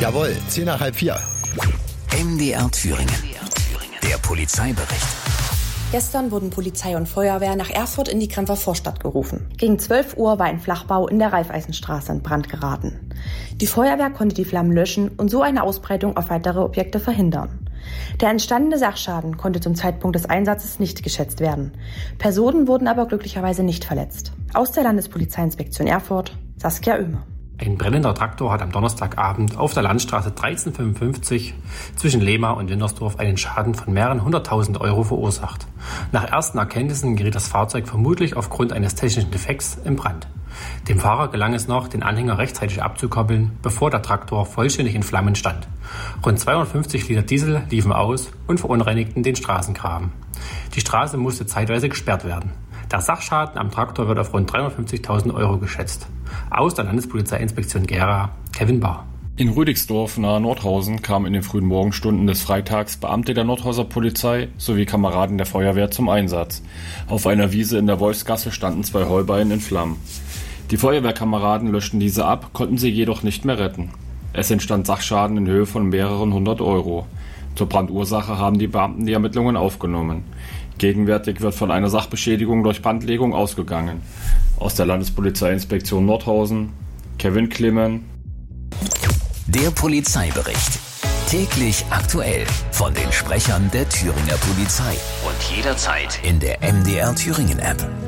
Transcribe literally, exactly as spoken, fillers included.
Jawohl, zehn nach halb vier. M D R Thüringen. Der Polizeibericht. Gestern wurden Polizei und Feuerwehr nach Erfurt in die Kremper Vorstadt gerufen. Gegen zwölf Uhr war ein Flachbau in der Raiffeisenstraße in Brand geraten. Die Feuerwehr konnte die Flammen löschen und so eine Ausbreitung auf weitere Objekte verhindern. Der entstandene Sachschaden konnte zum Zeitpunkt des Einsatzes nicht geschätzt werden. Personen wurden aber glücklicherweise nicht verletzt. Aus der Landespolizeiinspektion Erfurt, Saskia Oehme. Ein brennender Traktor hat am Donnerstagabend auf der Landstraße dreizehnhundertfünfundfünfzig zwischen Lehmar und Wintersdorf einen Schaden von mehreren hunderttausend Euro verursacht. Nach ersten Erkenntnissen geriet das Fahrzeug vermutlich aufgrund eines technischen Defekts in Brand. Dem Fahrer gelang es noch, den Anhänger rechtzeitig abzukoppeln, bevor der Traktor vollständig in Flammen stand. Rund zweihundertfünfzig Liter Diesel liefen aus und verunreinigten den Straßengraben. Die Straße musste zeitweise gesperrt werden. Der Sachschaden am Traktor wird auf rund dreihundertfünfzigtausend Euro geschätzt. Aus der Landespolizeiinspektion Gera, Kevin Bahr. In Rüdigsdorf nahe Nordhausen kamen in den frühen Morgenstunden des Freitags Beamte der Nordhauser Polizei sowie Kameraden der Feuerwehr zum Einsatz. Auf einer Wiese in der Wolfsgasse standen zwei Heuballen in Flammen. Die Feuerwehrkameraden löschten diese ab, konnten sie jedoch nicht mehr retten. Es entstand Sachschaden in Höhe von mehreren hundert Euro. Zur Brandursache haben die Beamten die Ermittlungen aufgenommen. Gegenwärtig wird von einer Sachbeschädigung durch Brandlegung ausgegangen. Aus der Landespolizeiinspektion Nordhausen, Kevin Klimmen. Der Polizeibericht. Täglich aktuell von den Sprechern der Thüringer Polizei. Und jederzeit in der M D R Thüringen App.